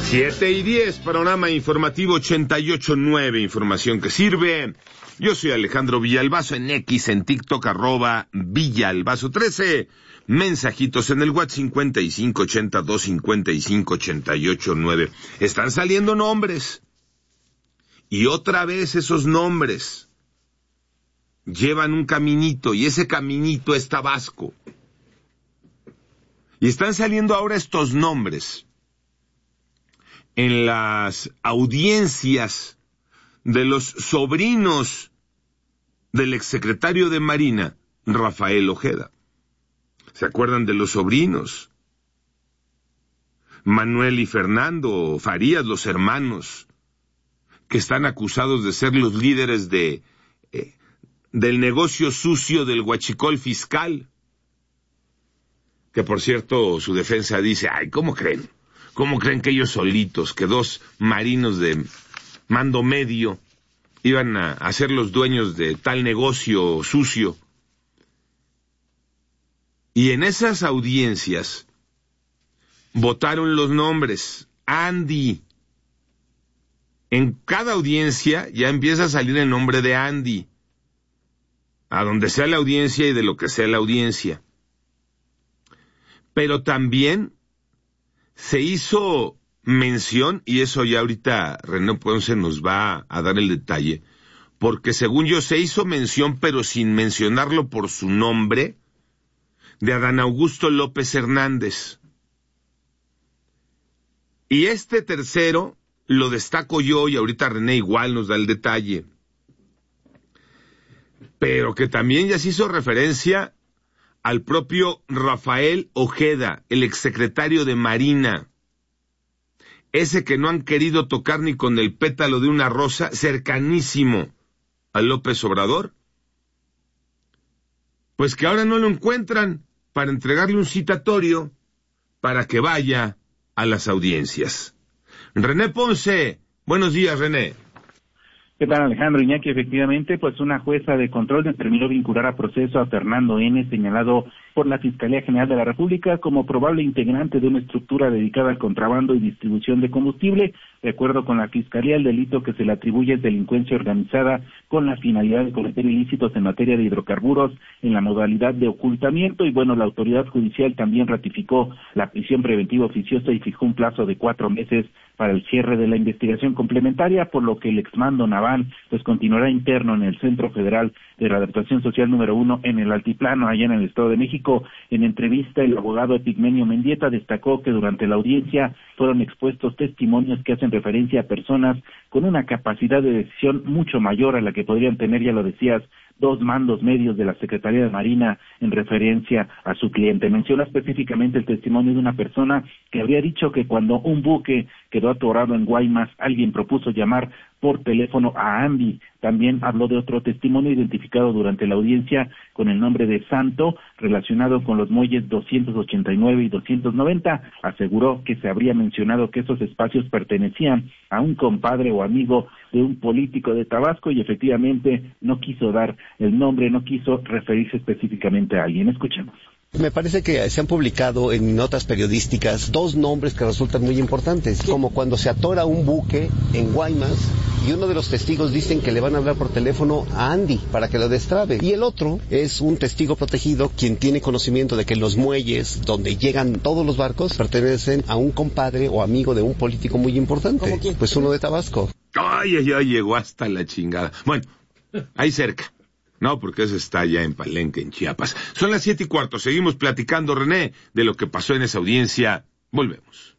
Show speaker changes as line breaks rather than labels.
7:10, panorama informativo 88.9, información que sirve. Yo soy Alejandro Villalbazo, en X, en TikTok, @Villalbazo13. Mensajitos en el WhatsApp 5582558889. Están saliendo nombres. Y otra vez esos nombres llevan un caminito, y ese caminito es Tabasco. Y están saliendo ahora estos nombres en las audiencias de los sobrinos del exsecretario de Marina, Rafael Ojeda. ¿Se acuerdan de los sobrinos? Manuel y Fernando Farías, los hermanos, que están acusados de ser los líderes del negocio sucio del huachicol fiscal. Que por cierto, su defensa dice, ay, ¿cómo creen? ¿Cómo creen que ellos solitos, que dos marinos de mando medio, iban a ser los dueños de tal negocio sucio? Y en esas audiencias votaron los nombres. Andy. En cada audiencia ya empieza a salir el nombre de Andy, a donde sea la audiencia y de lo que sea la audiencia. Pero también se hizo mención, y eso ya ahorita René Ponce nos va a dar el detalle, porque según yo se hizo mención, pero sin mencionarlo por su nombre, de Adán Augusto López Hernández. Y este tercero lo destaco yo, y ahorita René igual nos da el detalle, pero que también ya se hizo referencia al propio Rafael Ojeda, el exsecretario de Marina, ese que no han querido tocar ni con el pétalo de una rosa, cercanísimo a López Obrador, pues que ahora no lo encuentran para entregarle un citatorio para que vaya a las audiencias. René Ponce, buenos días, René.
¿Qué tal, Alejandro? Iñaki, efectivamente, pues una jueza de control determinó vincular a proceso a Fernando N., señalado por la Fiscalía General de la República como probable integrante de una estructura dedicada al contrabando y distribución de combustible. De acuerdo con la Fiscalía, el delito que se le atribuye es delincuencia organizada con la finalidad de cometer ilícitos en materia de hidrocarburos en la modalidad de ocultamiento. Y bueno, la autoridad judicial también ratificó la prisión preventiva oficiosa y fijó un plazo de 4 meses para el cierre de la investigación complementaria, por lo que el exmando Naván pues continuará interno en el Centro Federal de Readaptación Social número 1 en el Altiplano, allá en el Estado de México. En entrevista, el abogado Epigmenio Mendieta destacó que durante la audiencia fueron expuestos testimonios que hacen referencia a personas con una capacidad de decisión mucho mayor a la que podrían tener, ya lo decías, dos mandos medios de la Secretaría de Marina en referencia a su cliente. Menciona específicamente el testimonio de una persona que habría dicho que cuando un buque quedó atorado en Guaymas, alguien propuso llamar por teléfono a Andy. También habló de otro testimonio identificado durante la audiencia con el nombre de Santo, relacionado con los muelles 289 y 290. Aseguró que se habría mencionado que esos espacios pertenecían a un compadre o amigo de un político de Tabasco, y efectivamente no quiso dar el nombre, no quiso referirse específicamente a alguien. Escuchemos.
Me parece que se han publicado en notas periodísticas dos nombres que resultan muy importantes, como cuando se atora un buque en Guaymas y uno de los testigos dicen que le van a hablar por teléfono a Andy para que lo destrabe, y el otro es un testigo protegido quien tiene conocimiento de que los muelles donde llegan todos los barcos pertenecen a un compadre o amigo de un político muy importante. ¿Cómo quién? Pues uno de Tabasco.
Ay, llegó hasta la chingada. Bueno, ahí cerca. No, porque eso está ya en Palenque, en Chiapas. Son las 7:15. Seguimos platicando, René, de lo que pasó en esa audiencia. Volvemos.